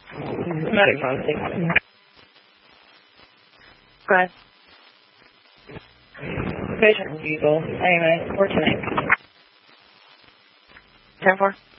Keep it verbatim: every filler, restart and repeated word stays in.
Medic phone, six. Go ahead. Patient Diesel, A M A, four ten eight. ten four.